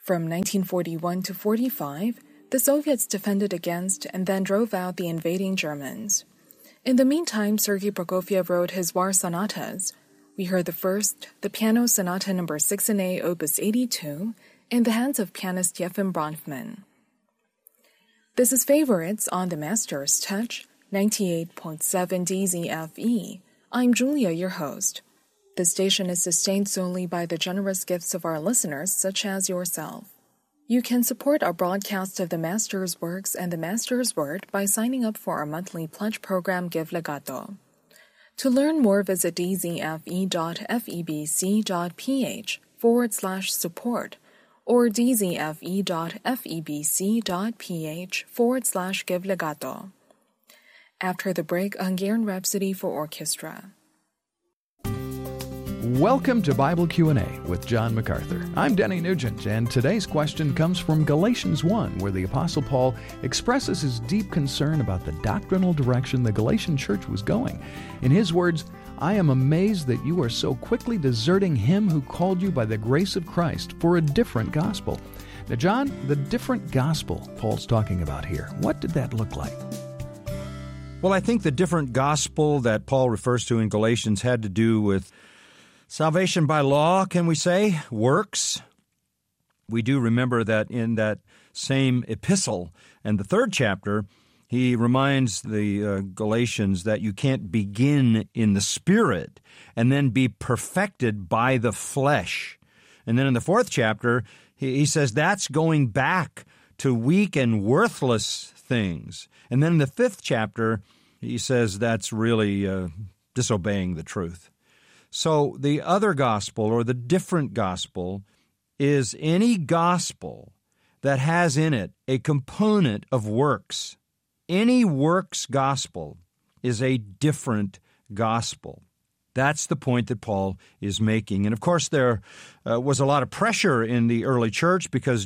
From 1941 to 45, the Soviets defended against and then drove out the invading Germans. In the meantime, Sergei Prokofiev wrote his war sonatas. We heard the first, the Piano Sonata No. 6 in A, Opus 82, in the hands of pianist Yefim Bronfman. This is Favorites on the Master's Touch, 98.7 DZFE. I'm Julia, your host. This station is sustained solely by the generous gifts of our listeners, such as yourself. You can support our broadcast of the Master's Works and the Master's Word by signing up for our monthly pledge program Give Legato. To learn more, visit dzfe.febc.ph/support or dzfe.febc.ph/give legato. After the break, Hungarian Rhapsody for Orchestra. Welcome to Bible Q&A with John MacArthur. I'm Denny Nugent, and today's question comes from Galatians 1, where the Apostle Paul expresses his deep concern about the doctrinal direction the Galatian church was going. In his words, I am amazed that you are so quickly deserting him who called you by the grace of Christ for a different gospel. Now, John, the different gospel Paul's talking about here, what did that look like? Well, I think the different gospel that Paul refers to in Galatians had to do with salvation by law, can we say? Works. We do remember that in that same epistle and the third chapter, he reminds the Galatians that you can't begin in the Spirit and then be perfected by the flesh. And then in the fourth chapter, he says that's going back to weak and worthless things. And then in the fifth chapter, he says that's really disobeying the truth. So the other gospel, or the different gospel, is any gospel that has in it a component of works. Any works gospel is a different gospel. That's the point that Paul is making. And of course, there was a lot of pressure in the early church because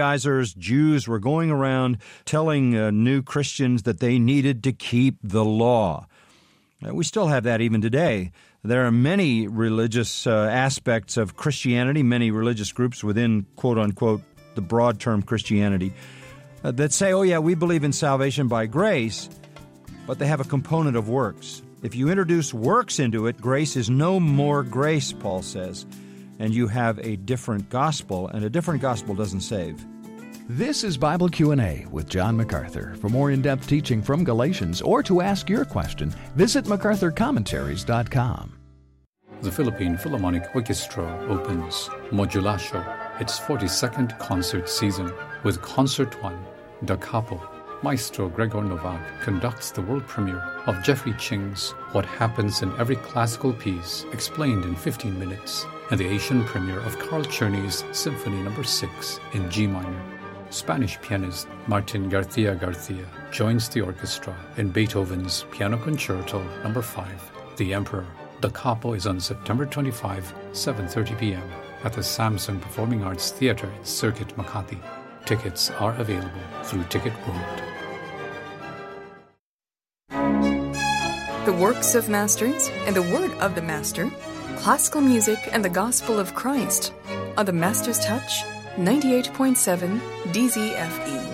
Jews were going around telling new Christians that they needed to keep the law. We still have that even today. There are many religious aspects of Christianity, many religious groups within, quote-unquote, the broad term Christianity, that say, oh yeah, we believe in salvation by grace, but they have a component of works. If you introduce works into it, grace is no more grace, Paul says, and you have a different gospel, and a different gospel doesn't save. This is Bible Q&A with John MacArthur. For more in-depth teaching from Galatians or to ask your question, visit MacArthurCommentaries.com. The Philippine Philharmonic Orchestra opens Modulacio, its 42nd concert season, with Concert 1, Da Capo. Maestro Gregor Novak conducts the world premiere of Jeffrey Ching's What Happens in Every Classical Piece, explained in 15 minutes, and the Asian premiere of Carl Czerny's Symphony No. 6 in G minor. Spanish pianist Martin García joins the orchestra in Beethoven's Piano Concerto No. 5, The Emperor. Da Capo is on September 25, 7:30 p.m. at the Samsung Performing Arts Theatre in Circuit Makati. Tickets are available through Ticket World. The works of masters and the word of the master, classical music and the gospel of Christ on the Master's Touch, 98.7 DZFE.